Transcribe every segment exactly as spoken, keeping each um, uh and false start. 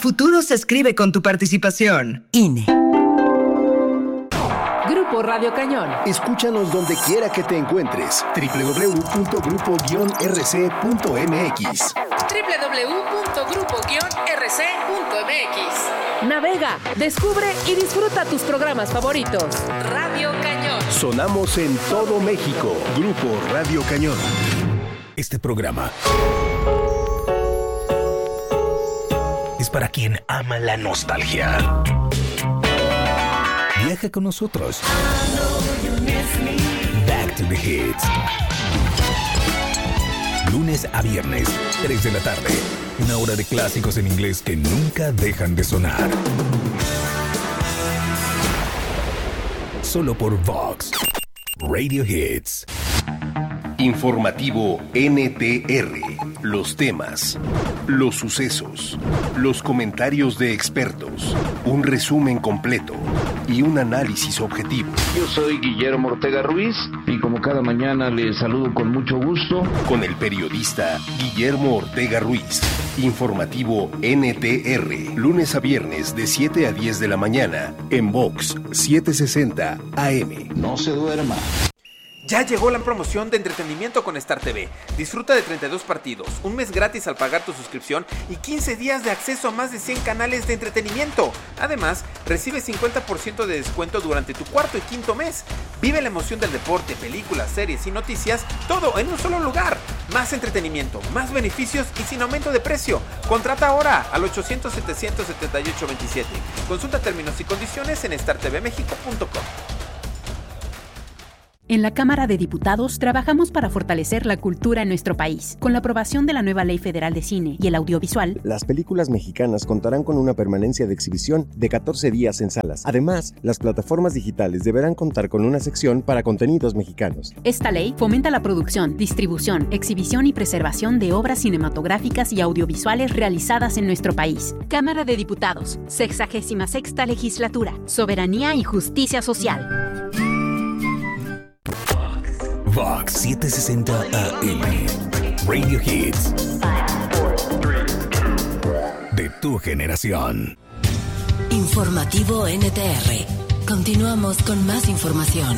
futuro se escribe con tu participación. I N E. Grupo Radio Cañón. Escúchanos donde quiera que te encuentres. doble u doble u doble u punto grupo guion r c punto m x. doble u doble u doble u punto grupo guion r c punto m x. Navega, descubre y disfruta tus programas favoritos. Radio Cañón. Sonamos en todo México. Grupo Radio Cañón. Este programa es para quien ama la nostalgia. Viaja con nosotros. Back to the Hits. Lunes a viernes, tres de la tarde. Una hora de clásicos en inglés que nunca dejan de sonar. Solo por Vox Radio Hits. Informativo N T R. Los temas, los sucesos, los comentarios de expertos, un resumen completo y un análisis objetivo. Yo soy Guillermo Ortega Ruiz y como cada mañana les saludo con mucho gusto. Con el periodista Guillermo Ortega Ruiz. Informativo N T R. Lunes a viernes de siete a diez de la mañana en Vox setecientos sesenta A M. No se duerma. Ya llegó la promoción de entretenimiento con Star T V. Disfruta de treinta y dos partidos, un mes gratis al pagar tu suscripción y quince días de acceso a más de cien canales de entretenimiento. Además, recibe cincuenta por ciento de descuento durante tu cuarto y quinto mes. Vive la emoción del deporte, películas, series y noticias, todo en un solo lugar. Más entretenimiento, más beneficios y sin aumento de precio. Contrata ahora al ochocientos, setecientos setenta y ocho, veintisiete. Consulta términos y condiciones en star t v mexico punto com. En la Cámara de Diputados trabajamos para fortalecer la cultura en nuestro país. Con la aprobación de la nueva Ley Federal de Cine y el Audiovisual, las películas mexicanas contarán con una permanencia de exhibición de catorce días en salas. Además, las plataformas digitales deberán contar con una sección para contenidos mexicanos. Esta ley fomenta la producción, distribución, exhibición y preservación de obras cinematográficas y audiovisuales realizadas en nuestro país. Cámara de Diputados, sexagésima sexta Legislatura, Soberanía y Justicia Social. Vox setecientos sesenta A M. Radio Hits. De tu generación. Informativo N T R. Continuamos con más información.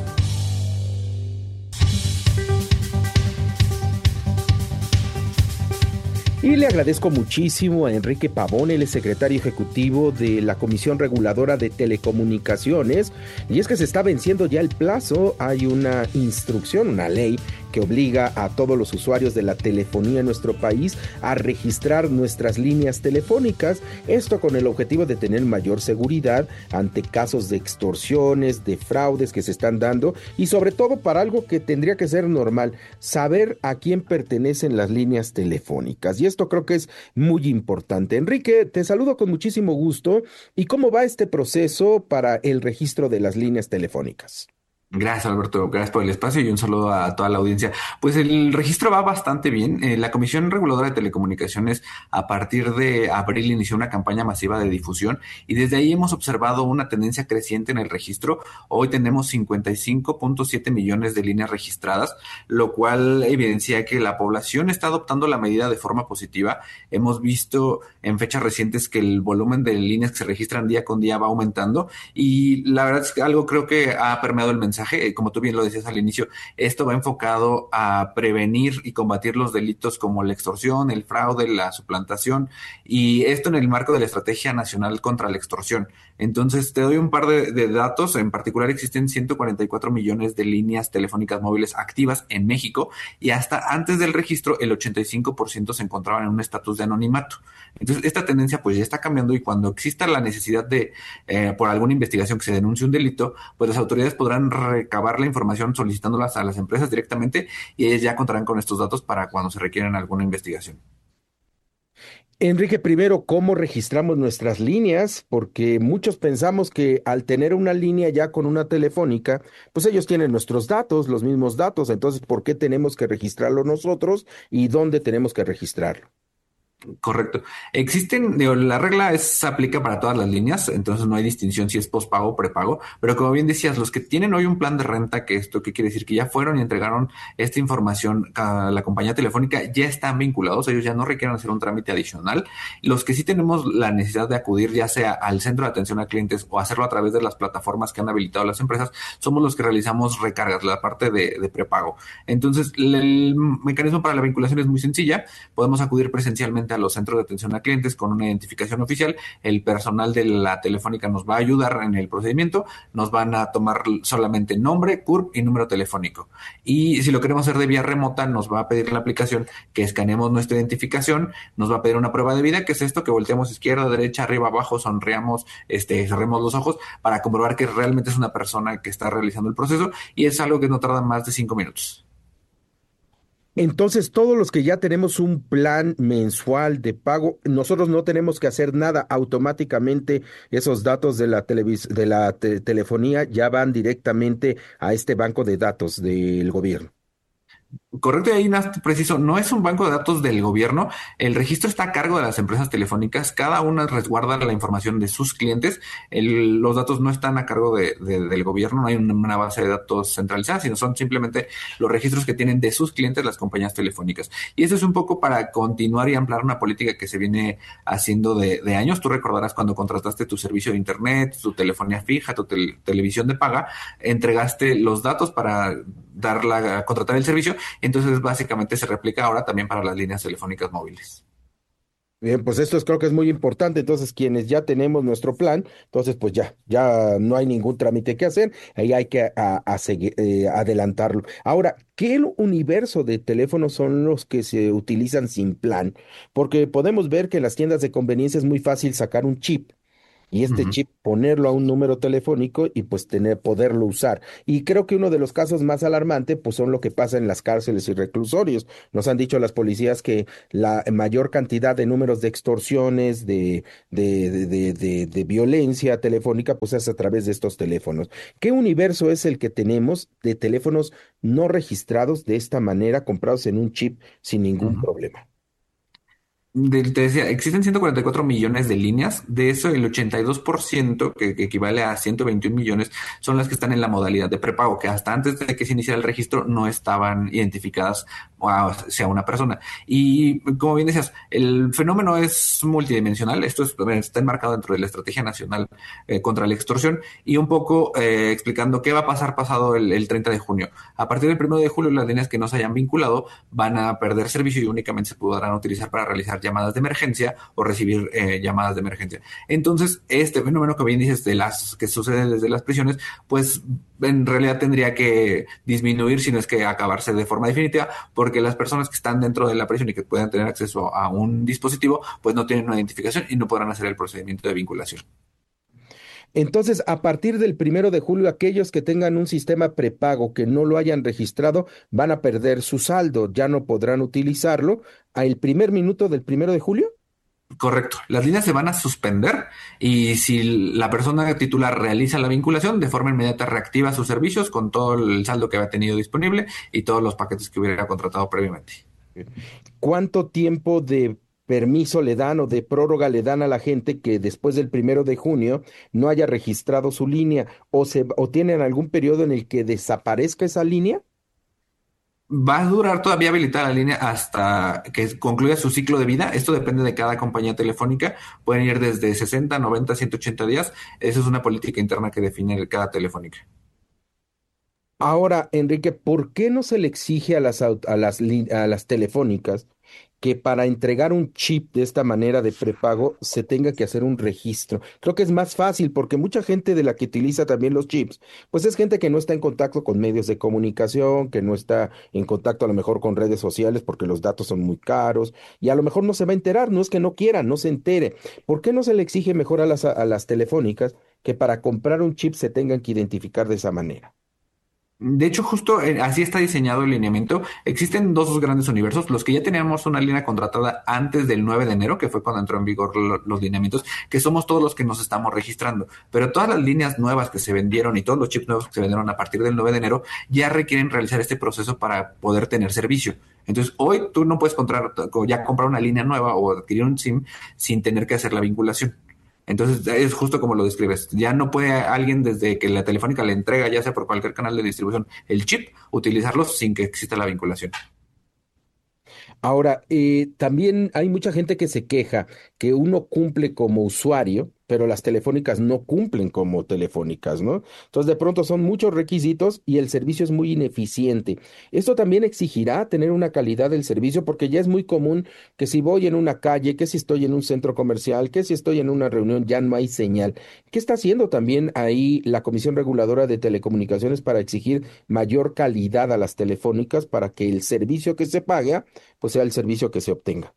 Y le agradezco muchísimo a Enrique Pavón, el secretario ejecutivo de la Comisión Reguladora de Telecomunicaciones, y es que se está venciendo ya el plazo. Hay una instrucción, una ley que obliga a todos los usuarios de la telefonía en nuestro país a registrar nuestras líneas telefónicas, esto con el objetivo de tener mayor seguridad ante casos de extorsiones, de fraudes que se están dando, y sobre todo para algo que tendría que ser normal, saber a quién pertenecen las líneas telefónicas, y esto creo que es muy importante. Enrique, te saludo con muchísimo gusto. ¿Y cómo va este proceso para el registro de las líneas telefónicas? Gracias, Alberto. Gracias por el espacio y un saludo a toda la audiencia. Pues el registro va bastante bien. Eh, la Comisión Reguladora de Telecomunicaciones a partir de abril inició una campaña masiva de difusión y desde ahí hemos observado una tendencia creciente en el registro. Hoy tenemos cincuenta y cinco punto siete millones de líneas registradas, lo cual evidencia que la población está adoptando la medida de forma positiva. Hemos visto en fechas recientes que el volumen de líneas que se registran día con día va aumentando y la verdad es que algo creo que ha permeado el mensaje. Como tú bien lo decías al inicio, esto va enfocado a prevenir y combatir los delitos como la extorsión, el fraude, la suplantación, y esto en el marco de la Estrategia Nacional contra la Extorsión. Entonces, te doy un par de, de datos. En particular, existen ciento cuarenta y cuatro millones de líneas telefónicas móviles activas en México y hasta antes del registro, el ochenta y cinco por ciento se encontraban en un estatus de anonimato. Entonces, esta tendencia pues ya está cambiando y cuando exista la necesidad de, eh, por alguna investigación que se denuncie un delito, pues las autoridades podrán recabar la información solicitándolas a las empresas directamente y ellas ya contarán con estos datos para cuando se requieran alguna investigación. Enrique, primero, ¿cómo registramos nuestras líneas? Porque muchos pensamos que al tener una línea ya con una telefónica, pues ellos tienen nuestros datos, los mismos datos, entonces, ¿por qué tenemos que registrarlo nosotros y dónde tenemos que registrarlo? Correcto. Existen, digo, la regla es aplica para todas las líneas, entonces no hay distinción si es postpago o prepago, pero como bien decías, los que tienen hoy un plan de renta, que esto qué quiere decir que ya fueron y entregaron esta información a la compañía telefónica, ya están vinculados, ellos ya no requieren hacer un trámite adicional. Los que sí tenemos la necesidad de acudir ya sea al centro de atención a clientes o hacerlo a través de las plataformas que han habilitado las empresas, somos los que realizamos recargas, la parte de, de prepago. Entonces, el, el mecanismo para la vinculación es muy sencilla, podemos acudir presencialmente a los centros de atención a clientes con una identificación oficial. El personal de la telefónica nos va a ayudar en el procedimiento, nos van a tomar solamente nombre, C U R P y número telefónico. Y si lo queremos hacer de vía remota, nos va a pedir la aplicación que escaneemos nuestra identificación, nos va a pedir una prueba de vida, que es esto, que volteamos izquierda, derecha, arriba, abajo, sonriamos, este, cerremos los ojos para comprobar que realmente es una persona que está realizando el proceso, y es algo que no tarda más de cinco minutos. Entonces, todos los que ya tenemos un plan mensual de pago, nosotros no tenemos que hacer nada, automáticamente esos datos de la televis- de la te- telefonía ya van directamente a este banco de datos del gobierno. Correcto, y ahí más preciso, no es un banco de datos del gobierno, el registro está a cargo de las empresas telefónicas, cada una resguarda la información de sus clientes, el, los datos no están a cargo de, de, del gobierno, no hay una, una base de datos centralizada, sino son simplemente los registros que tienen de sus clientes las compañías telefónicas. Y eso es un poco para continuar y ampliar una política que se viene haciendo de, de años. Tú recordarás cuando contrataste tu servicio de internet, tu telefonía fija, tu tel, televisión de paga, entregaste los datos para dar la, contratar el servicio. Entonces, básicamente se replica ahora también para las líneas telefónicas móviles. Bien, pues esto es, creo que es muy importante. Entonces, quienes ya tenemos nuestro plan, entonces pues ya, ya no hay ningún trámite que hacer, ahí hay que a, a seguir, eh, adelantarlo. Ahora, ¿qué universo de teléfonos son los que se utilizan sin plan? Porque podemos ver que en las tiendas de conveniencia es muy fácil sacar un chip. Y este uh-huh. chip ponerlo a un número telefónico y pues tener, poderlo usar. Y creo que uno de los casos más alarmantes pues son lo que pasa en las cárceles y reclusorios. Nos han dicho las policías que la mayor cantidad de números de extorsiones, de, de, de, de, de, de violencia telefónica pues es a través de estos teléfonos. ¿Qué universo es el que tenemos de teléfonos no registrados de esta manera, comprados en un chip sin ningún uh-huh. problema? De, te decía, existen ciento cuarenta y cuatro millones de líneas, de eso el ochenta y dos por ciento, que, que equivale a ciento veintiún millones, son las que están en la modalidad de prepago, que hasta antes de que se iniciara el registro no estaban identificadas hacia una persona. Y como bien decías, el fenómeno es multidimensional, esto es, está enmarcado dentro de la Estrategia Nacional eh, contra la Extorsión, y un poco eh, explicando qué va a pasar pasado el, el treinta de junio. A partir del primero de julio, las líneas que no se hayan vinculado van a perder servicio y únicamente se podrán utilizar para realizar llamadas de emergencia o recibir eh, llamadas de emergencia. Entonces, este fenómeno que bien dices de las que sucede desde las prisiones, pues en realidad tendría que disminuir, si no es que acabarse de forma definitiva, porque las personas que están dentro de la prisión y que puedan tener acceso a un dispositivo, pues no tienen una identificación y no podrán hacer el procedimiento de vinculación. Entonces, a partir del primero de julio, aquellos que tengan un sistema prepago que no lo hayan registrado van a perder su saldo, ya no podrán utilizarlo al primer minuto del primero de julio. Correcto. Las líneas se van a suspender y si la persona titular realiza la vinculación, de forma inmediata reactiva sus servicios con todo el saldo que había tenido disponible y todos los paquetes que hubiera contratado previamente. ¿Cuánto tiempo de permiso le dan o de prórroga le dan a la gente que después del primero de junio no haya registrado su línea o, se, o tienen algún periodo en el que desaparezca esa línea? Va a durar todavía habilitar la línea hasta que concluya su ciclo de vida. Esto depende de cada compañía telefónica. Pueden ir desde sesenta, noventa, ciento ochenta días. Esa es una política interna que define cada telefónica. Ahora, Enrique, ¿por qué no se le exige a las, a las, a las telefónicas que para entregar un chip de esta manera de prepago se tenga que hacer un registro? Creo que es más fácil porque mucha gente de la que utiliza también los chips, pues es gente que no está en contacto con medios de comunicación, que no está en contacto a lo mejor con redes sociales porque los datos son muy caros y a lo mejor no se va a enterar, no es que no quiera, no se entere. ¿Por qué no se le exige mejor a las, a las telefónicas que para comprar un chip se tengan que identificar de esa manera? De hecho, justo así está diseñado el lineamiento. Existen dos grandes universos, los que ya teníamos una línea contratada antes del nueve de enero, que fue cuando entró en vigor los lineamientos, que somos todos los que nos estamos registrando. Pero todas las líneas nuevas que se vendieron y todos los chips nuevos que se vendieron a partir del nueve de enero ya requieren realizar este proceso para poder tener servicio. Entonces, hoy tú no puedes comprar, ya comprar una línea nueva o adquirir un SIM sin tener que hacer la vinculación. Entonces es justo como lo describes. Ya no puede alguien desde que la Telefónica le entrega, ya sea por cualquier canal de distribución, el chip, utilizarlo sin que exista la vinculación. Ahora, eh, también hay mucha gente que se queja que uno cumple como usuario, pero las telefónicas no cumplen como telefónicas, ¿no? Entonces, de pronto son muchos requisitos y el servicio es muy ineficiente. Esto también exigirá tener una calidad del servicio, porque ya es muy común que si voy en una calle, que si estoy en un centro comercial, que si estoy en una reunión, ya no hay señal. ¿Qué está haciendo también ahí la Comisión Reguladora de Telecomunicaciones para exigir mayor calidad a las telefónicas para que el servicio que se pague, pues sea el servicio que se obtenga?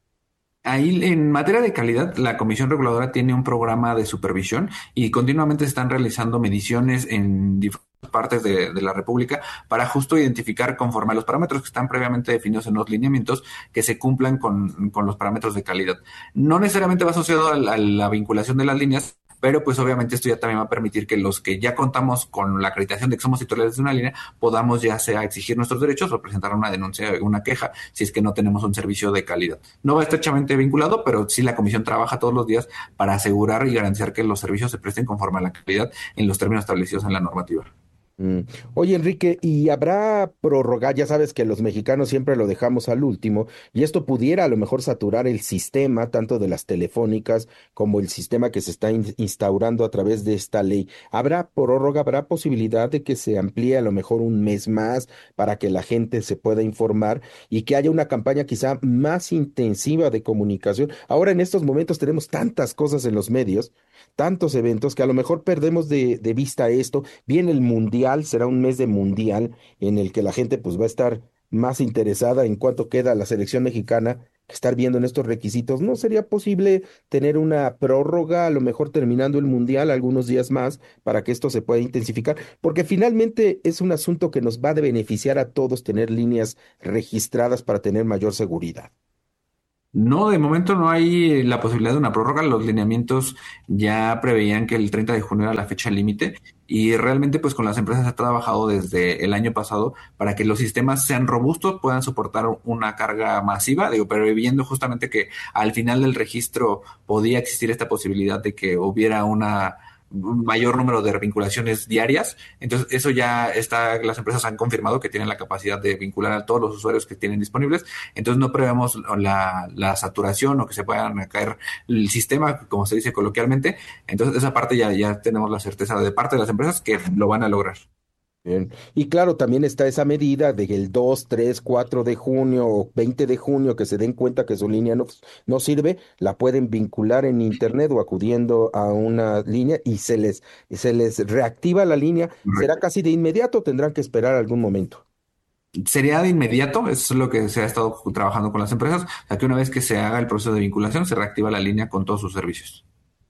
Ahí, en materia de calidad, la Comisión Reguladora tiene un programa de supervisión y continuamente se están realizando mediciones en diferentes partes de, de la República para justo identificar, conforme a los parámetros que están previamente definidos en los lineamientos, que se cumplan con, con los parámetros de calidad. No necesariamente va asociado a la, a la vinculación de las líneas, pero pues obviamente esto ya también va a permitir que los que ya contamos con la acreditación de que somos titulares de una línea, podamos ya sea exigir nuestros derechos o presentar una denuncia, una queja, si es que no tenemos un servicio de calidad. No va estrechamente vinculado, pero sí la comisión trabaja todos los días para asegurar y garantizar que los servicios se presten conforme a la calidad en los términos establecidos en la normativa. Mm. Oye, Enrique, ¿y habrá prórroga? Ya sabes que los mexicanos siempre lo dejamos al último, y esto pudiera a lo mejor saturar el sistema, tanto de las telefónicas como el sistema que se está in- instaurando a través de esta ley. ¿Habrá prórroga? ¿Habrá posibilidad de que se amplíe a lo mejor un mes más para que la gente se pueda informar y que haya una campaña quizá más intensiva de comunicación? Ahora en estos momentos tenemos tantas cosas en los medios, tantos eventos, que a lo mejor perdemos de, de vista esto. Viene el mundial, será un mes de mundial en el que la gente pues va a estar más interesada en cuánto queda la selección mexicana, que estar viendo en estos requisitos. ¿No sería posible tener una prórroga, a lo mejor terminando el mundial algunos días más, para que esto se pueda intensificar? Porque finalmente es un asunto que nos va a beneficiar a todos tener líneas registradas para tener mayor seguridad. No, de momento no hay la posibilidad de una prórroga. Los lineamientos ya preveían que el treinta de junio era la fecha límite y realmente pues con las empresas se ha trabajado desde el año pasado para que los sistemas sean robustos, puedan soportar una carga masiva, digo, previendo justamente que al final del registro podía existir esta posibilidad de que hubiera una un mayor número de vinculaciones diarias. Entonces eso ya está, las empresas han confirmado que tienen la capacidad de vincular a todos los usuarios que tienen disponibles. Entonces no prevemos la, la saturación o que se puedan caer el sistema, como se dice coloquialmente. Entonces esa parte ya, ya tenemos la certeza de parte de las empresas que lo van a lograr. Bien. Y claro, también está esa medida de que el dos, tres, cuatro de junio o veinte de junio que se den cuenta que su línea no, no sirve, la pueden vincular en internet o acudiendo a una línea y se les, se les reactiva la línea. ¿Será casi de inmediato o tendrán que esperar algún momento? Sería de inmediato, eso es lo que se ha estado trabajando con las empresas, o sea que una vez que se haga el proceso de vinculación, se reactiva la línea con todos sus servicios.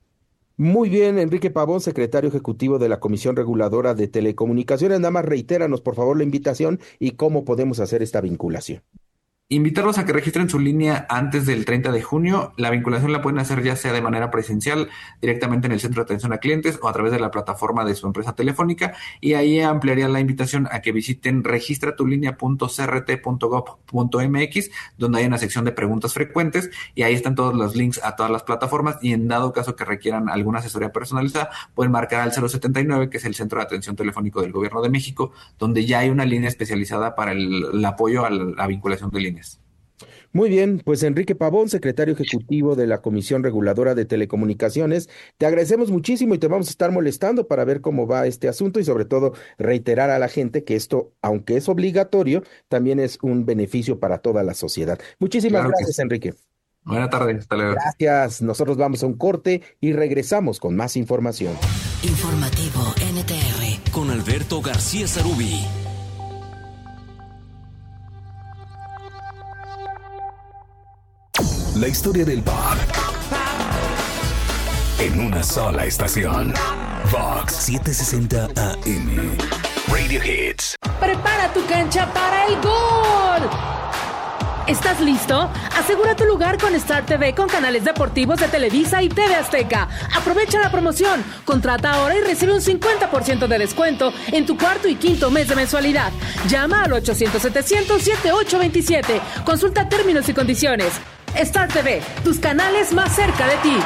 Muy bien, Enrique Pavón, secretario ejecutivo de la Comisión Reguladora de Telecomunicaciones. Nada más reitéranos, por favor, la invitación y cómo podemos hacer esta vinculación. Invitarlos a que registren su línea antes del treinta de junio. La vinculación la pueden hacer ya sea de manera presencial, directamente en el centro de atención a clientes o a través de la plataforma de su empresa telefónica. Y ahí ampliaría la invitación a que visiten registratulinea punto c r t punto gov punto m x, donde hay una sección de preguntas frecuentes y ahí están todos los links a todas las plataformas. Y en dado caso que requieran alguna asesoría personalizada, pueden marcar al cero setenta y nueve, que es el Centro de Atención Telefónico del Gobierno de México, donde ya hay una línea especializada para el, el apoyo a la, la vinculación de líneas. Muy bien, pues Enrique Pavón, secretario ejecutivo de la Comisión Reguladora de Telecomunicaciones, te agradecemos muchísimo y te vamos a estar molestando para ver cómo va este asunto y sobre todo reiterar a la gente que esto, aunque es obligatorio, también es un beneficio para toda la sociedad. Muchísimas claro gracias, Enrique. Buenas tardes, hasta luego. Gracias, nosotros vamos a un corte y regresamos con más información. Informativo N T R con Alberto García Zarubi. La historia del pop en una sola estación. Vox setecientos sesenta A M. Radio Hits. Prepara tu cancha para el gol. ¿Estás listo? Asegura tu lugar con Star T V con canales deportivos de Televisa y T V Azteca. Aprovecha la promoción. Contrata ahora y recibe un cincuenta por ciento de descuento en tu cuarto y quinto mes de mensualidad. Llama al ochocientos setecientos setenta y ocho veintisiete. Consulta términos y condiciones. Star T V, tus canales más cerca de ti.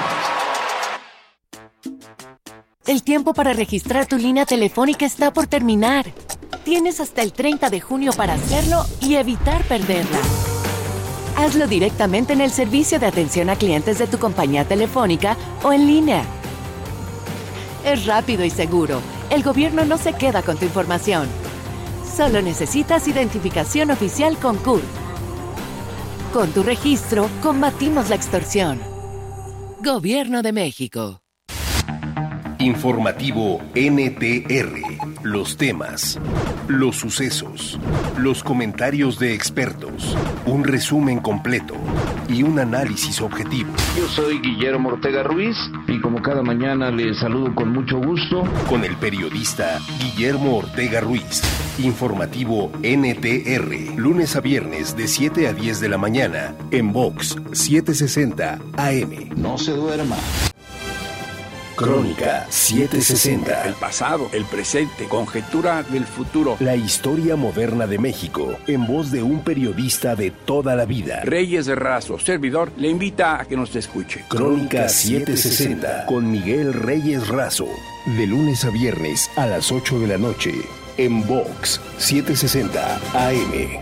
El tiempo para registrar tu línea telefónica está por terminar. Tienes hasta el treinta de junio para hacerlo y evitar perderla. Hazlo directamente en el servicio de atención a clientes de tu compañía telefónica o en línea. Es rápido y seguro. El gobierno no se queda con tu información. Solo necesitas identificación oficial con C U R. Con tu registro, combatimos la extorsión. Gobierno de México. Informativo N T R. Los temas, los sucesos, los comentarios de expertos, un resumen completo y un análisis objetivo. Yo soy Guillermo Ortega Ruiz y como cada mañana les saludo con mucho gusto. Con el periodista Guillermo Ortega Ruiz. Informativo N T R. Lunes a viernes de siete a diez de la mañana en Vox setecientos sesenta A M. No se duerma. Crónica setecientos sesenta. El pasado, el presente, conjetura del futuro. La historia moderna de México, en voz de un periodista de toda la vida. Reyes Razo, servidor, le invita a que nos escuche. Crónica setecientos sesenta, con Miguel Reyes Razo. De lunes a viernes a las ocho de la noche, en Vox setecientos sesenta A M.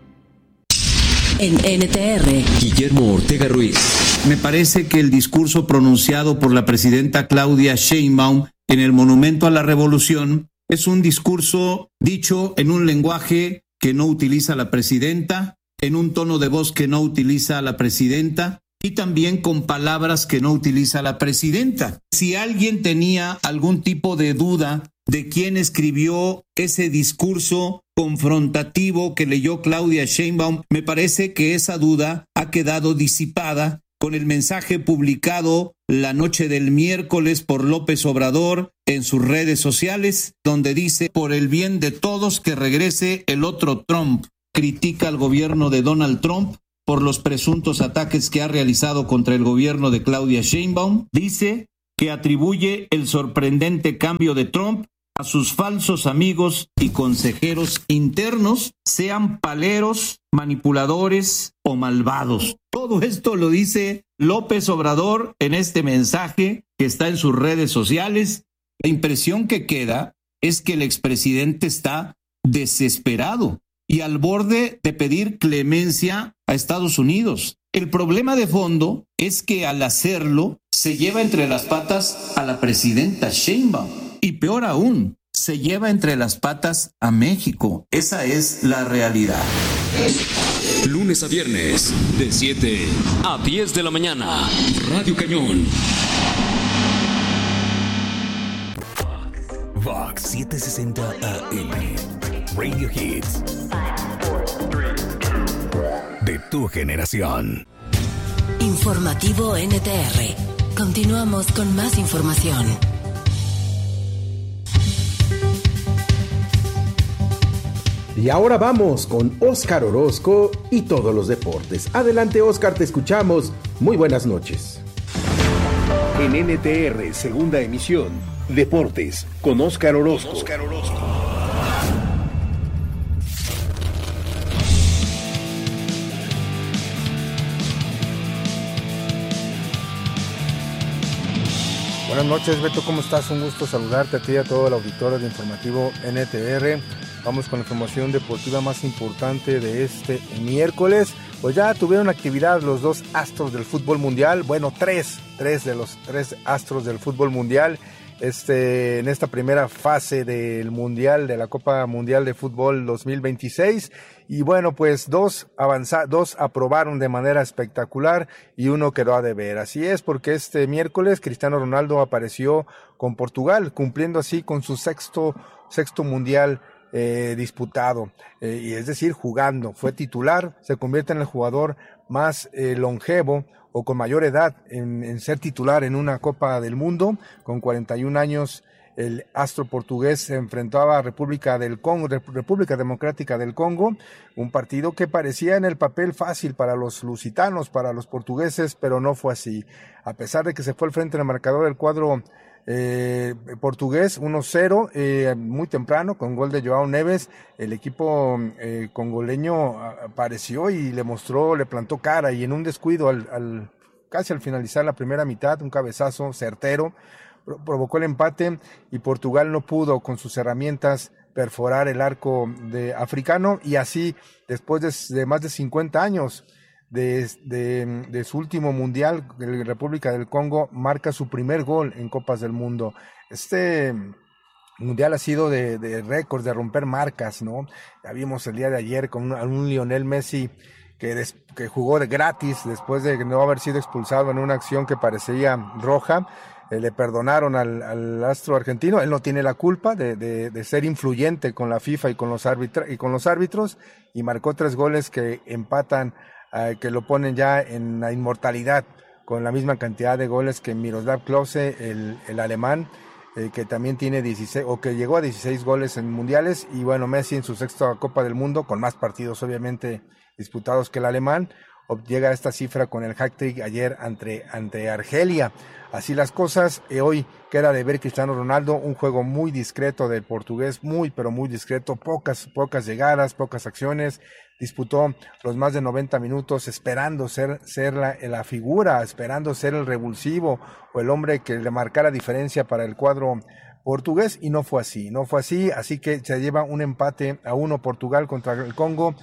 En N T R. Guillermo Ortega Ruiz. Me parece que el discurso pronunciado por la presidenta Claudia Sheinbaum en el Monumento a la Revolución es un discurso dicho en un lenguaje que no utiliza la presidenta, en un tono de voz que no utiliza la presidenta y también con palabras que no utiliza la presidenta. Si alguien tenía algún tipo de duda de quién escribió ese discurso confrontativo que leyó Claudia Sheinbaum, me parece que esa duda ha quedado disipada con el mensaje publicado la noche del miércoles por López Obrador en sus redes sociales, donde dice: por el bien de todos que regrese el otro Trump. Critica al gobierno de Donald Trump por los presuntos ataques que ha realizado contra el gobierno de Claudia Sheinbaum. Dice que atribuye el sorprendente cambio de Trump a sus falsos amigos y consejeros internos, sean paleros, manipuladores o malvados. Todo esto lo dice López Obrador en este mensaje que está en sus redes sociales. La impresión que queda es que el expresidente está desesperado y al borde de pedir clemencia a Estados Unidos. El problema de fondo es que al hacerlo se lleva entre las patas a la presidenta Sheinbaum. Y peor aún, se lleva entre las patas a México. Esa es la realidad. Lunes a viernes, de siete a diez de la mañana. Radio Cañón. Vox setecientos sesenta A M. Radio Hits. De tu generación. Informativo N T R. Continuamos con más información. Y ahora vamos con Óscar Orozco y todos los deportes. Adelante, Óscar, te escuchamos. Muy buenas noches. En N T R, segunda emisión, Deportes, con Óscar Orozco. Óscar Orozco. Buenas noches, Beto, ¿cómo estás? Un gusto saludarte a ti y a todo el auditorio de Informativo N T R. Vamos con la información deportiva más importante de este miércoles. Pues ya tuvieron actividad los dos astros del fútbol mundial. Bueno, tres, tres de los tres astros del fútbol mundial. Este, en esta primera fase del mundial, de la Copa Mundial de Fútbol dos mil veintiséis. Y bueno, pues dos avanza, dos aprobaron de manera espectacular y uno quedó a deber. Así es, porque este miércoles Cristiano Ronaldo apareció con Portugal, cumpliendo así con su sexto, sexto mundial Eh, disputado, eh, y es decir, jugando. Fue titular, se convierte en el jugador más eh, longevo o con mayor edad en, en ser titular en una Copa del Mundo, con cuarenta y un años el astro portugués se enfrentaba a República del Congo, República Democrática del Congo, un partido que parecía en el papel fácil para los lusitanos, para los portugueses, pero no fue así. A pesar de que se fue al frente en el marcador del cuadro eh, portugués, uno cero, eh, muy temprano, con gol de Joao Neves, el equipo eh, congoleño apareció y le mostró, le plantó cara, y en un descuido al, al casi al finalizar la primera mitad, un cabezazo certero, provocó el empate y Portugal no pudo con sus herramientas perforar el arco de africano, y así después de, de más de cincuenta años de, de, de su último mundial, la República del Congo marca su primer gol en Copas del Mundo. Este mundial ha sido de, de récords, de romper marcas, ¿no? Ya vimos el día de ayer con un, un Lionel Messi que, des, que jugó de gratis después de no haber sido expulsado en una acción que parecía roja. Eh, le perdonaron al, al astro argentino, él no tiene la culpa de, de, de ser influyente con la FIFA y con los, arbitra, y con los árbitros, y marcó tres goles que empatan, eh, que lo ponen ya en la inmortalidad, con la misma cantidad de goles que Miroslav Klose, el, el alemán, eh, que también tiene dieciséis, o que llegó a dieciséis goles en mundiales, y bueno, Messi en su sexta Copa del Mundo, con más partidos obviamente disputados que el alemán, llega a esta cifra con el hat-trick ayer ante, ante Argelia. Así las cosas, eh, hoy queda de ver Cristiano Ronaldo, un juego muy discreto del portugués, muy pero muy discreto, pocas, pocas llegadas, pocas acciones, disputó los más de noventa minutos esperando ser, ser la, la figura, esperando ser el revulsivo o el hombre que le marcara diferencia para el cuadro portugués, y no fue así, no fue así, así que se lleva un empate a uno Portugal contra el Congo.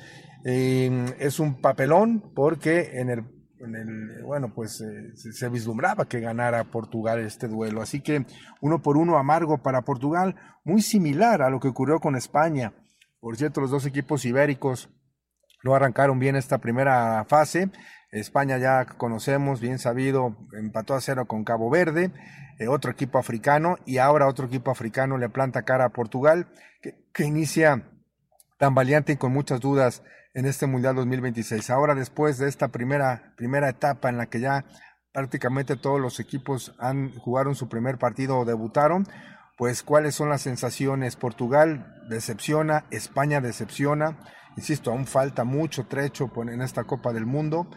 Eh, es un papelón porque en el, en el bueno pues eh, se, se vislumbraba que ganara Portugal este duelo, así que uno por uno amargo para Portugal, muy similar a lo que ocurrió con España. Por cierto, los dos equipos ibéricos no arrancaron bien esta primera fase. España ya conocemos, bien sabido, empató a cero con Cabo Verde, eh, otro equipo africano, y ahora otro equipo africano le planta cara a Portugal, que, que inicia tan valiente y con muchas dudas en este Mundial dos mil veintiséis. Ahora, después de esta primera, primera etapa en la que ya prácticamente todos los equipos han jugaron su primer partido o debutaron, pues ¿cuáles son las sensaciones? Portugal decepciona, España decepciona, insisto, aún falta mucho trecho en esta Copa del Mundo.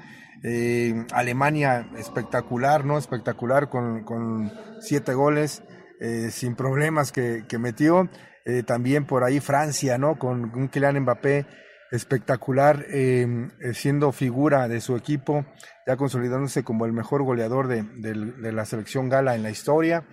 Eh, Alemania espectacular, ¿no? Espectacular con, con siete goles, eh, sin problemas que, que metió. Eh, también por ahí Francia, ¿no? Con un Kylian Mbappé espectacular, eh, siendo figura de su equipo, ya consolidándose como el mejor goleador de, de, de la selección gala en la historia,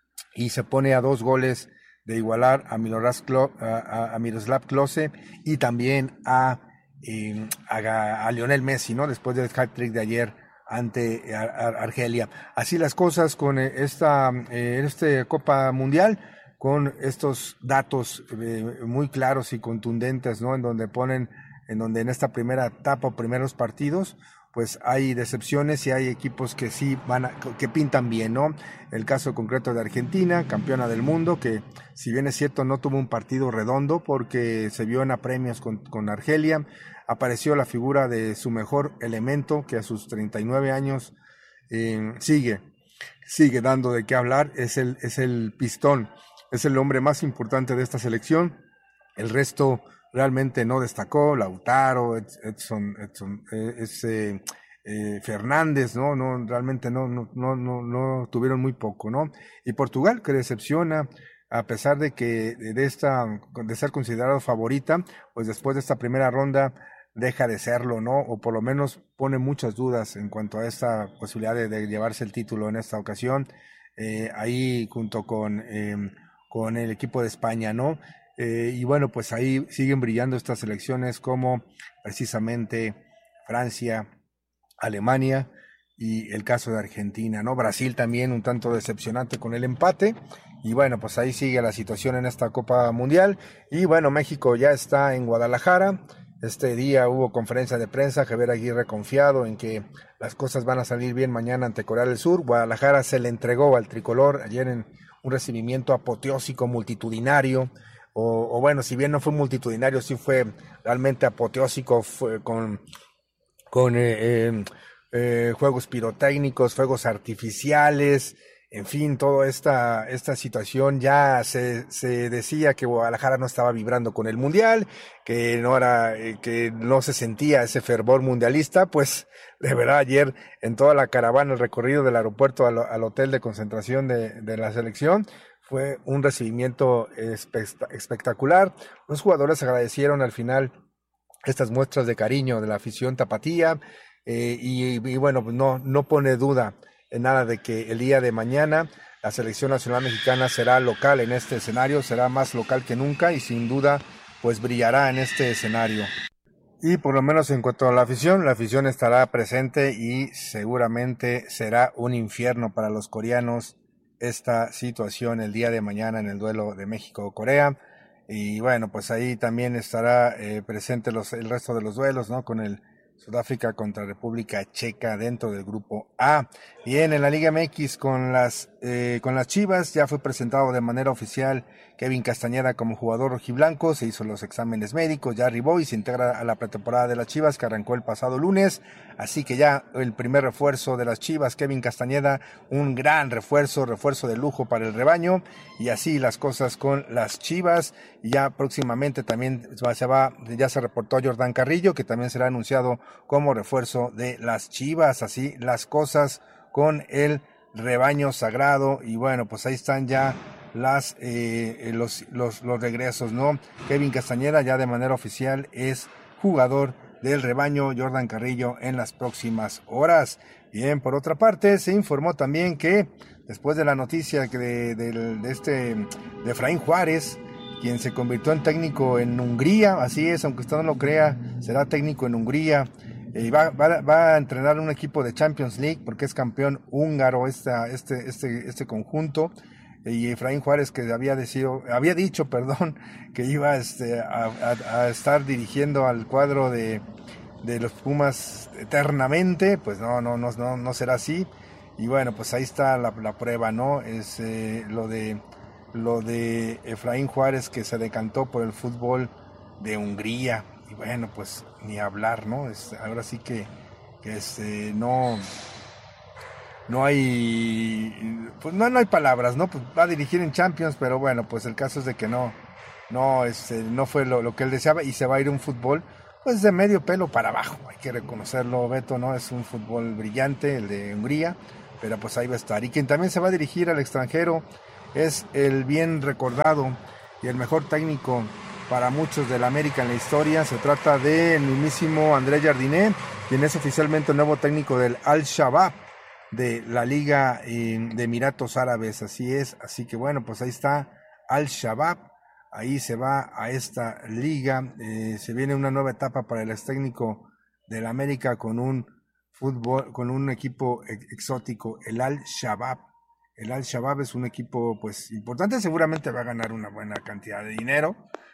y se pone a dos goles de igualar a Miroslav, Klo, a, a Miroslav Klose y también a, eh, a, a Lionel Messi, ¿no? Después del hat-trick de ayer ante a, a Argelia. Así las cosas con esta eh, este Copa Mundial, con estos datos eh, muy claros y contundentes, ¿no? En donde ponen, en donde en esta primera etapa o primeros partidos, pues hay decepciones y hay equipos que sí van a, que pintan bien, ¿no? El caso concreto de Argentina, campeona del mundo, que si bien es cierto no tuvo un partido redondo porque se vio en apremios con, con Argelia, apareció la figura de su mejor elemento, que a sus treinta y nueve años eh, sigue, sigue dando de qué hablar, es el, es el pistón. Es el hombre más importante de esta selección. El resto realmente no destacó. Lautaro, Edson, Edson eh, es, eh, eh, Fernández, no, no, realmente no, no, no, no, no tuvieron muy poco, ¿no? Y Portugal, que decepciona, a pesar de que de esta, de ser considerado favorita, pues después de esta primera ronda deja de serlo, ¿no? O por lo menos pone muchas dudas en cuanto a esta posibilidad de, de llevarse el título en esta ocasión. Eh, ahí junto con eh, con el equipo de España, ¿no? Eh, y bueno, pues ahí siguen brillando estas selecciones como precisamente Francia, Alemania y el caso de Argentina, ¿no? Brasil también un tanto decepcionante con el empate, y bueno, pues ahí sigue la situación en esta Copa Mundial, y bueno, México ya está en Guadalajara. Este día hubo conferencia de prensa, Javier Aguirre confiado en que las cosas van a salir bien mañana ante Corea del Sur. Guadalajara se le entregó al tricolor ayer en un recibimiento apoteósico, multitudinario, o, o bueno, si bien no fue multitudinario, sí fue realmente apoteósico, fue con, con eh, eh, eh, juegos pirotécnicos, fuegos artificiales, En fin, toda esta, esta situación ya se, se decía que Guadalajara no estaba vibrando con el Mundial, que no era, que no se sentía ese fervor mundialista. Pues de verdad ayer en toda la caravana, el recorrido del aeropuerto al, al hotel de concentración de, de la selección, fue un recibimiento espe- espectacular. Los jugadores agradecieron al final estas muestras de cariño de la afición tapatía, eh, y, y bueno, pues no, no pone duda en nada de que el día de mañana la selección nacional mexicana será local en este escenario, será más local que nunca y sin duda pues brillará en este escenario. Y por lo menos en cuanto a la afición, la afición estará presente y seguramente será un infierno para los coreanos esta situación el día de mañana en el duelo de México-Corea. Y bueno, pues ahí también estará eh, presente los, el resto de los duelos, ¿no? Con el Sudáfrica contra República Checa dentro del grupo A. Bien, en la Liga M X con las eh, con las Chivas ya fue presentado de manera oficial Kevin Castañeda como jugador rojiblanco, se hizo los exámenes médicos, ya arribó y se integra a la pretemporada de las Chivas que arrancó el pasado lunes, así que ya el primer refuerzo de las Chivas, Kevin Castañeda, un gran refuerzo, refuerzo de lujo para el rebaño, y así las cosas con las Chivas. Y ya próximamente también se va, ya se reportó Jordan Carrillo, que también será anunciado como refuerzo de las Chivas, así las cosas con el rebaño sagrado. Y bueno, pues ahí están ya las eh, los, los los regresos, ¿no? Kevin Castañeda ya de manera oficial es jugador del rebaño, Jordan Carrillo en las próximas horas. Bien, por otra parte, se informó también que después de la noticia que de, de, de este de Efraín Juárez, quien se convirtió en técnico en Hungría, así es, aunque usted no lo crea, será técnico en Hungría, y va, va, va a entrenar un equipo de Champions League porque es campeón húngaro esta, este, este, este conjunto. Y Efraín Juárez, que había decido, había dicho, perdón, que iba este, a, a, a estar dirigiendo al cuadro de, de los Pumas eternamente, pues no, no, no, no, no será así. Y bueno, pues ahí está la, la prueba, ¿no? Es eh, lo de lo de Efraín Juárez, que se decantó por el fútbol de Hungría. Y bueno, pues ni hablar, ¿no? Es, ahora sí que, que este, no... No hay, pues no, no hay palabras, ¿no? Pues va a dirigir en Champions, pero bueno, pues el caso es de que no, no, este, no fue lo, lo que él deseaba y se va a ir un fútbol, pues de medio pelo para abajo, hay que reconocerlo, Beto, ¿no? Es un fútbol brillante, el de Hungría, pero pues ahí va a estar. Y quien también se va a dirigir al extranjero es el bien recordado y el mejor técnico para muchos de la América en la historia. Se trata del mismísimo André Jardiné, quien es oficialmente el nuevo técnico del Al-Shabaab de la Liga eh, de Emiratos Árabes, así es, así que bueno, pues ahí está Al-Shabaab, ahí se va a esta liga, eh, se viene una nueva etapa para el ex técnico del América con un fútbol, con un equipo ex exótico, el Al-Shabaab. El Al-Shabaab es un equipo pues importante, seguramente va a ganar una buena cantidad de dinero,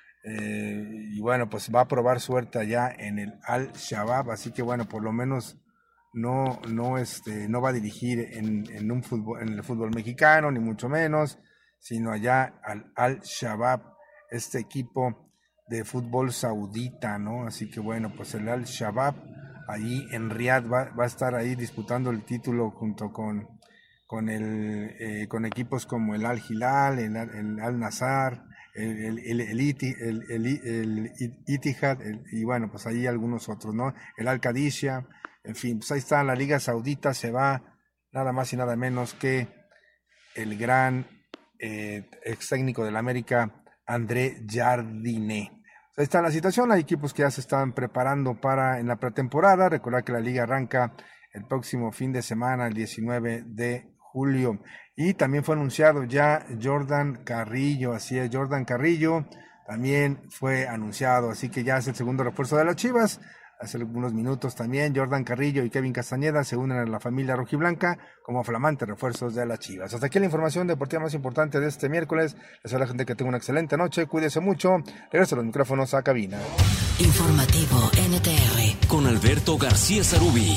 eh, y bueno, pues va a probar suerte allá en el Al-Shabaab, así que bueno, por lo menos no, no, este, no va a dirigir en, en un fútbol, en el fútbol mexicano, ni mucho menos, sino allá al Al-Shabaab, este equipo de fútbol saudita, ¿no? Así que bueno, pues el Al-Shabaab allí en Riad va, va a estar ahí disputando el título junto con, con, el, eh, con equipos como el Al-Hilal, el, el Al-Nassr, el, el, el, el, Iti, el, el, el Ittihad, el, y bueno, pues ahí algunos otros, ¿no? El Al-Qadisiyah. En fin, pues ahí está la Liga Saudita, se va nada más y nada menos que el gran eh, ex técnico del América, André Jardiné. Pues ahí está la situación, hay equipos que ya se están preparando para en la pretemporada. Recordar que la liga arranca el próximo fin de semana, el diecinueve de julio. Y también fue anunciado ya Jordan Carrillo, así es, Jordan Carrillo también fue anunciado, así que ya es el segundo refuerzo de las Chivas. Hace algunos minutos también Jordan Carrillo y Kevin Castañeda se unen a la familia rojiblanca como flamantes refuerzos de las Chivas. Hasta aquí la información deportiva más importante de este miércoles. Les deseo a la gente que tenga una excelente noche, cuídese mucho. Regreso los micrófonos a cabina. Informativo N T R con Alberto García Zarubi.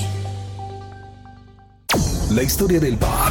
La historia del pop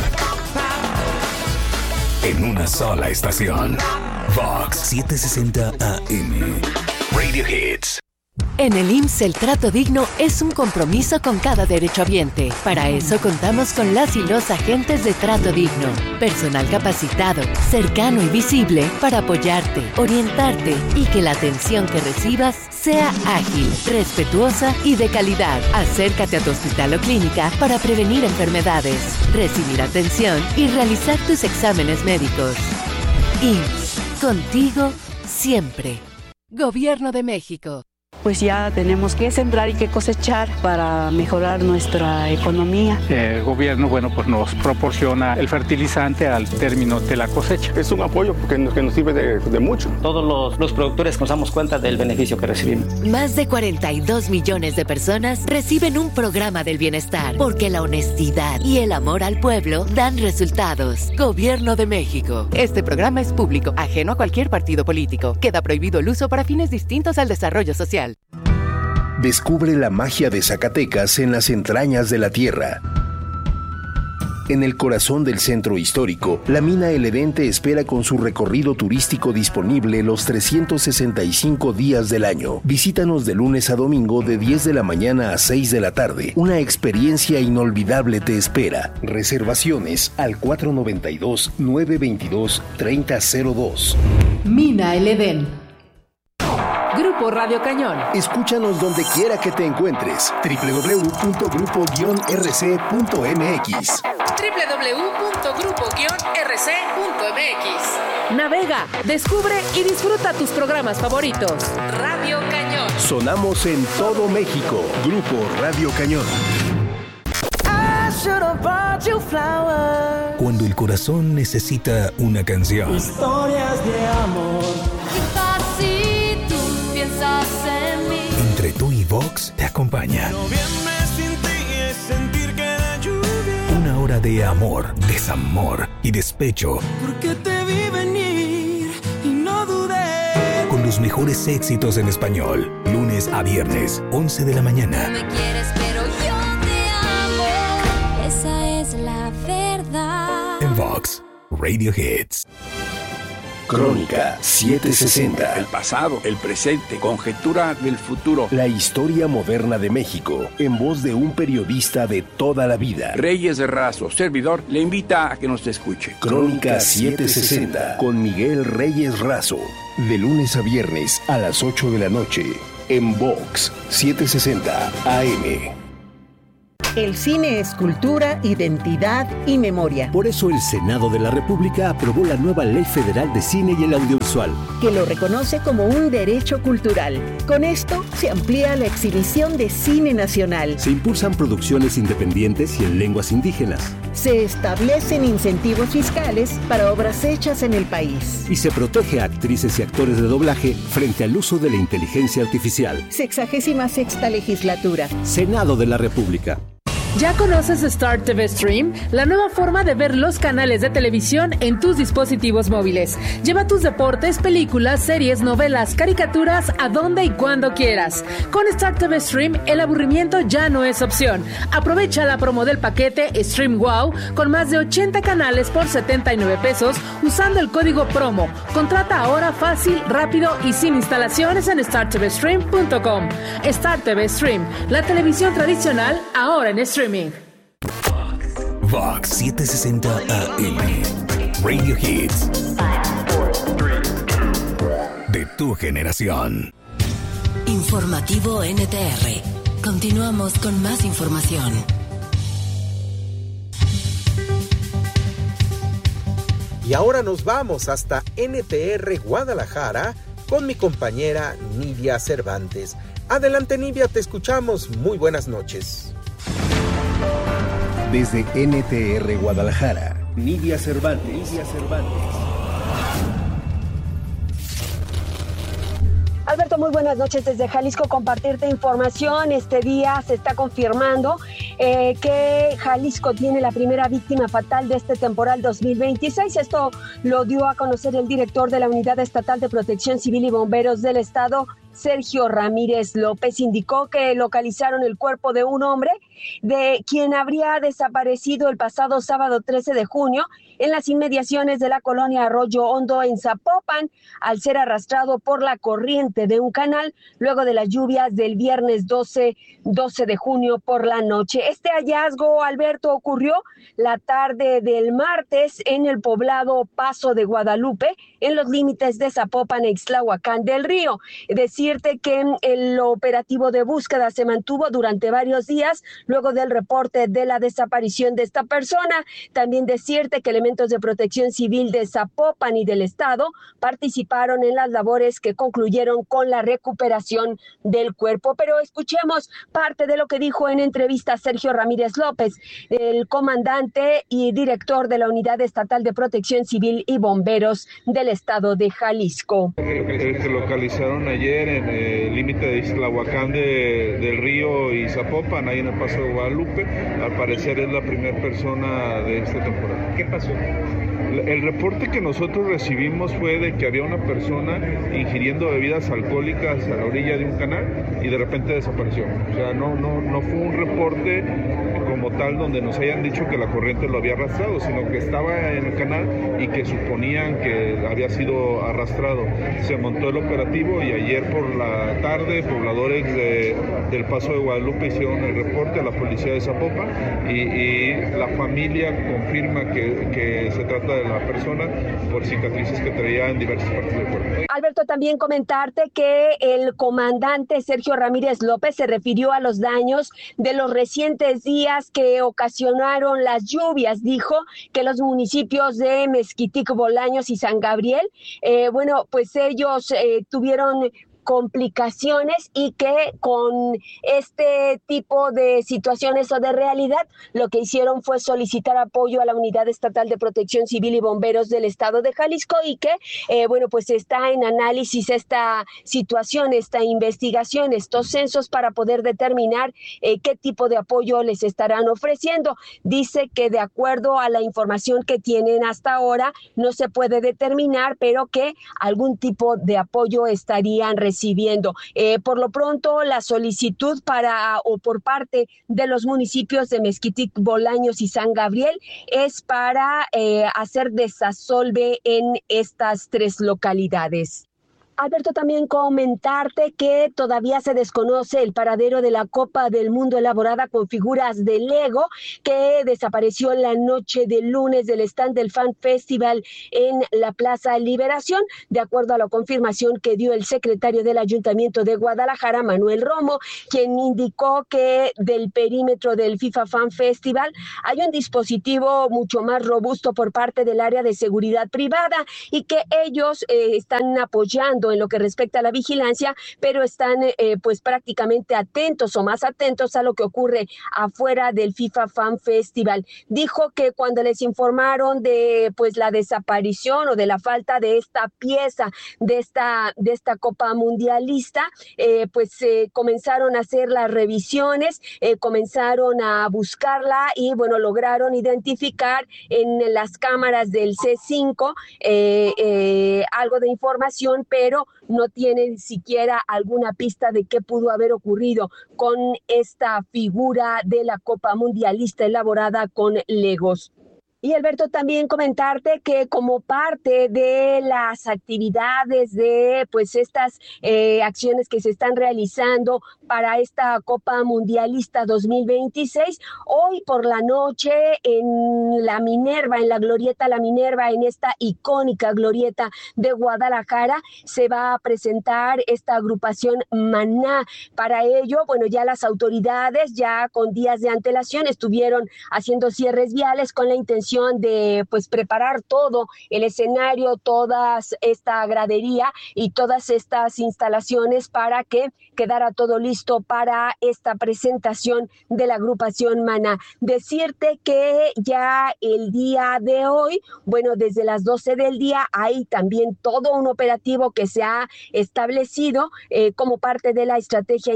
en una sola estación. Fox setecientos sesenta A M. Radio Hits. En el I M S S el trato digno es un compromiso con cada derechohabiente. Para eso contamos con las y los agentes de Trato Digno. Personal capacitado, cercano y visible para apoyarte, orientarte y que la atención que recibas sea ágil, respetuosa y de calidad. Acércate a tu hospital o clínica para prevenir enfermedades, recibir atención y realizar tus exámenes médicos. I M S S, contigo siempre. Gobierno de México. Pues ya tenemos que sembrar y que cosechar para mejorar nuestra economía. El gobierno, bueno, pues nos proporciona el fertilizante al término de la cosecha. Es un apoyo porque nos, que nos sirve de, de mucho. Todos los, los productores nos damos cuenta del beneficio que recibimos. Más de cuarenta y dos millones de personas reciben un programa del bienestar porque la honestidad y el amor al pueblo dan resultados. Gobierno de México. Este programa es público, ajeno a cualquier partido político. Queda prohibido el uso para fines distintos al desarrollo social. Descubre la magia de Zacatecas en las entrañas de la tierra. En el corazón del centro histórico, la mina El Edén te espera con su recorrido turístico disponible los trescientos sesenta y cinco días del año. Visítanos de lunes a domingo de diez de la mañana a seis de la tarde. Una experiencia inolvidable te espera. Reservaciones al cuatro nueve dos, nueve dos dos, tres cero cero dos. Mina El Edén. Grupo Radio Cañón. Escúchanos donde quiera que te encuentres. doble u doble u doble u punto grupo guion r c punto m x. doble u doble u doble u punto grupo guion r c punto m x. Navega, descubre y disfruta tus programas favoritos. Radio Cañón. Sonamos en todo México. Grupo Radio Cañón. Cuando el corazón necesita una canción. Historias de amor. En mí. Entre tú y Vox te acompaña. Noviembre sin ti es sentir que la lluvia. Una hora de amor, desamor y despecho. Porque te vi venir y no dudé. Con los mejores éxitos en español. Lunes a viernes, once de la mañana. Me quieres, pero yo te amo. Esa es la verdad. En Vox, Radio Hits. Crónica setecientos sesenta. El pasado, el presente, conjetura del futuro. La historia moderna de México, en voz de un periodista de toda la vida. Reyes de Razo, servidor, le invita a que nos escuche. Crónica setecientos sesenta, con Miguel Reyes Razo. De lunes a viernes a las ocho de la noche, en Vox setecientos sesenta A M. El cine es cultura, identidad y memoria. Por eso el Senado de la República aprobó la nueva Ley Federal de Cine y el Audiovisual, que lo reconoce como un derecho cultural. Con esto se amplía la exhibición de cine nacional. Se impulsan producciones independientes y en lenguas indígenas. Se establecen incentivos fiscales para obras hechas en el país. Y se protege a actrices y actores de doblaje frente al uso de la inteligencia artificial. Sexagésima sexta legislatura. Senado de la República. ¿Ya conoces Star T V Stream? La nueva forma de ver los canales de televisión en tus dispositivos móviles. Lleva tus deportes, películas, series, novelas, caricaturas a donde y cuando quieras. Con Star T V Stream, el aburrimiento ya no es opción. Aprovecha la promo del paquete Stream Wow con más de ochenta canales por setenta y nueve pesos usando el código promo. Contrata ahora fácil, rápido y sin instalaciones en star t v stream punto com. Star T V Stream, la televisión tradicional ahora en stream. Vox setecientos sesenta A M. Radio Hits. De tu generación. Informativo N T R. Continuamos con más información. Y ahora nos vamos hasta N T R Guadalajara con mi compañera Nidia Cervantes. Adelante, Nidia, te escuchamos. Muy buenas noches. Desde N T R Guadalajara, Nidia Cervantes. Nidia Cervantes. Alberto, muy buenas noches desde Jalisco. Compartirte información. Este día se está confirmando eh, que Jalisco tiene la primera víctima fatal de este temporal dos mil veintiséis. Esto lo dio a conocer el director de la Unidad Estatal de Protección Civil y Bomberos del Estado, Sergio Ramírez López. Indicó que localizaron el cuerpo de un hombre de quien habría desaparecido el pasado sábado trece de junio en las inmediaciones de la colonia Arroyo Hondo en Zapopan, al ser arrastrado por la corriente de un canal luego de las lluvias del viernes doce de junio por la noche. Este hallazgo, Alberto, ocurrió la tarde del martes en el poblado Paso de Guadalupe, en los límites de Zapopan e Ixtlahuacán del Río. Decirte que el operativo de búsqueda se mantuvo durante varios días luego del reporte de la desaparición de esta persona. También decirte que elementos de protección civil de Zapopan y del estado participaron en las labores que concluyeron con la recuperación del cuerpo. Pero escuchemos parte de lo que dijo en entrevista Sergio Ramírez López, el comandante y director de la Unidad Estatal de Protección Civil y Bomberos del estado de Jalisco. El que localizaron ayer en el límite de Ixtlahuacán de, del Río y Zapopan, ahí en el Paso de Guadalupe, al parecer es la primera persona de esta temporada. ¿Qué pasó? El reporte que nosotros recibimos fue de que había una persona ingiriendo bebidas alcohólicas a la orilla de un canal y de repente desapareció. O sea, no, no, no fue un reporte como tal donde nos hayan dicho que la corriente lo había arrastrado, sino que estaba en el canal y que suponían que había sido arrastrado. Se montó el operativo y ayer por la tarde pobladores de, del Paso de Guadalupe hicieron el reporte a la policía de Zapopan y, y la familia confirma que, que se trata de la persona por cicatrices que traía en diversas partes del cuerpo. Alberto, también comentarte que el comandante Sergio Ramírez López se refirió a los daños de los recientes días que ocasionaron las lluvias. Dijo que los municipios de Mezquitic, Bolaños y San Gabriel, eh, bueno, pues ellos eh, tuvieron complicaciones y que con este tipo de situaciones o de realidad lo que hicieron fue solicitar apoyo a la Unidad Estatal de Protección Civil y Bomberos del estado de Jalisco y que eh, bueno pues está en análisis esta situación, esta investigación, estos censos para poder determinar eh, qué tipo de apoyo les estarán ofreciendo. Dice que de acuerdo a la información que tienen hasta ahora no se puede determinar, pero que algún tipo de apoyo estarían recibiendo. Recibiendo. Eh, por lo pronto, la solicitud para o por parte de los municipios de Mezquitic, Bolaños y San Gabriel es para eh, hacer desasolve en estas tres localidades. Alberto, también comentarte que todavía se desconoce el paradero de la Copa del Mundo elaborada con figuras de Lego que desapareció la noche del lunes del stand del Fan Festival en la Plaza Liberación, de acuerdo a la confirmación que dio el secretario del Ayuntamiento de Guadalajara, Manuel Romo, quien indicó que del perímetro del FIFA Fan Festival hay un dispositivo mucho más robusto por parte del área de seguridad privada y que ellos eh, están apoyando en lo que respecta a la vigilancia, pero están eh, pues prácticamente atentos o más atentos a lo que ocurre afuera del FIFA Fan Festival. Dijo que cuando les informaron de pues la desaparición o de la falta de esta pieza de esta de esta Copa Mundialista, eh, pues eh, comenzaron a hacer las revisiones, eh, comenzaron a buscarla y bueno, lograron identificar en las cámaras del C cinco eh, eh, algo de información, pero no tiene ni siquiera alguna pista de qué pudo haber ocurrido con esta figura de la Copa Mundialista elaborada con Legos. Y Alberto, también comentarte que como parte de las actividades de pues estas eh, acciones que se están realizando para esta Copa Mundialista dos mil veintiséis, hoy por la noche en la Minerva, en la Glorieta La Minerva, en esta icónica Glorieta de Guadalajara, se va a presentar esta agrupación Maná. Para ello, bueno, ya las autoridades ya con días de antelación estuvieron haciendo cierres viales con la intención de pues preparar todo el escenario, toda esta gradería y todas estas instalaciones para que quedara todo listo para esta presentación de la agrupación Maná. Decirte que ya el día de hoy, bueno, desde las doce del día hay también todo un operativo que se ha establecido eh, como parte de la estrategia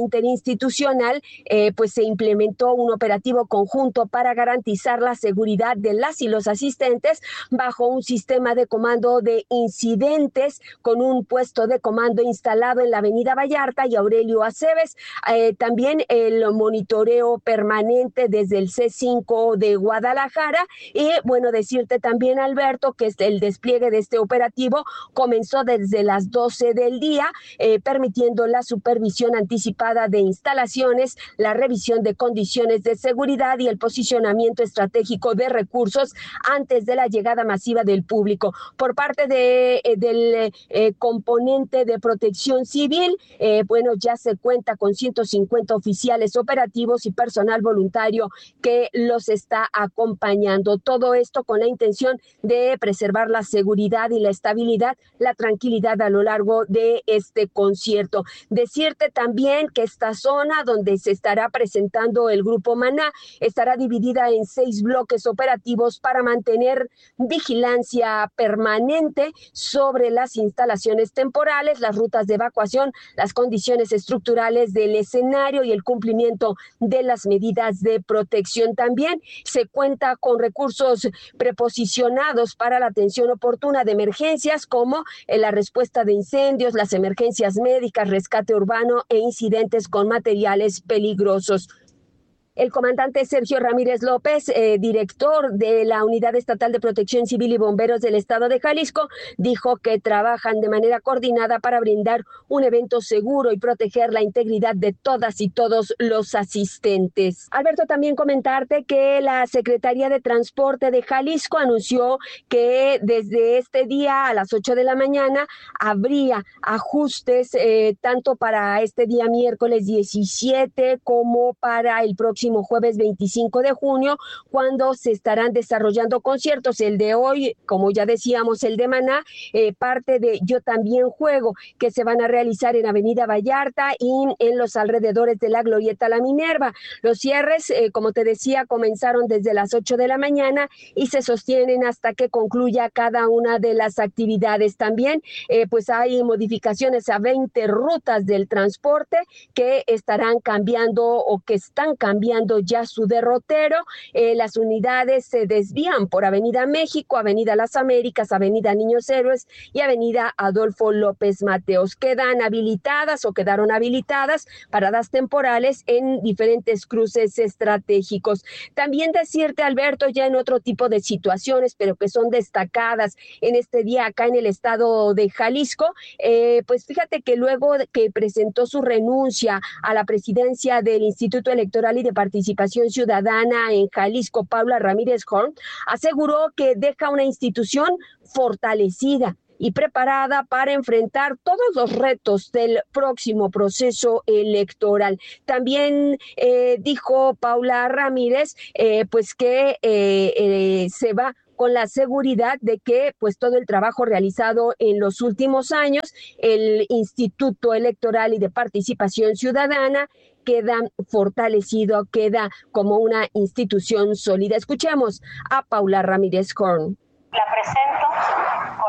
interinstitucional, eh, pues se implementó un operativo conjunto para garantizar la seguridad de las y los asistentes bajo un sistema de comando de incidentes con un puesto de comando instalado en la Avenida Vallarta y Aurelio Aceves. Eh, también el monitoreo permanente desde el C cinco de Guadalajara. Y bueno, decirte también, Alberto, que el despliegue de este operativo comenzó desde las doce del día, eh, permitiendo la supervisión anticipada de instalaciones, la revisión de condiciones de seguridad y el posicionamiento estratégico de recursos antes de la llegada masiva del público. Por parte de, eh, del eh, componente de protección civil, eh, bueno, ya se cuenta con ciento cincuenta oficiales operativos y personal voluntario que los está acompañando. Todo esto con la intención de preservar la seguridad y la estabilidad, la tranquilidad a lo largo de este concierto. Decirte también que esta zona donde se estará presentando el grupo Maná estará dividida en seis bloques operativos para mantener vigilancia permanente sobre las instalaciones temporales, las rutas de evacuación, las condiciones estructurales del escenario y el cumplimiento de las medidas de protección. También se cuenta con recursos preposicionados para la atención oportuna de emergencias, como la respuesta de incendios, las emergencias médicas, rescate urbano e incidentes con materiales peligrosos. El comandante Sergio Ramírez López, eh, director de la Unidad Estatal de Protección Civil y Bomberos del Estado de Jalisco, dijo que trabajan de manera coordinada para brindar un evento seguro y proteger la integridad de todas y todos los asistentes. Alberto, también comentarte que la Secretaría de Transporte de Jalisco anunció que desde este día a las ocho de la mañana habría ajustes eh, tanto para este día miércoles diecisiete como para el próximo jueves veinticinco de junio, cuando se estarán desarrollando conciertos. El de hoy, como ya decíamos, el de Maná, eh, parte de Yo También Juego, que se van a realizar en Avenida Vallarta y en los alrededores de la Glorieta La Minerva. Los cierres, eh, como te decía, comenzaron desde las ocho de la mañana y se sostienen hasta que concluya cada una de las actividades. También, eh, pues hay modificaciones a veinte rutas del transporte que estarán cambiando o que están cambiando ya su derrotero. Eh, las unidades se desvían por Avenida México, Avenida Las Américas, Avenida Niños Héroes y Avenida Adolfo López Mateos. Quedan habilitadas o quedaron habilitadas paradas temporales en diferentes cruces estratégicos. También decirte, Alberto, ya en otro tipo de situaciones, pero que son destacadas en este día acá en el estado de Jalisco, eh, pues fíjate que luego de que presentó su renuncia a la presidencia del Instituto Electoral y de Participación Ciudadana en Jalisco, Paula Ramírez Horn, aseguró que deja una institución fortalecida y preparada para enfrentar todos los retos del próximo proceso electoral. También eh, dijo Paula Ramírez, eh, pues que eh, eh, se va con la seguridad de que pues todo el trabajo realizado en los últimos años, el Instituto Electoral y de Participación Ciudadana queda fortalecido, queda como una institución sólida. Escuchemos a Paula Ramírez Horn. La presento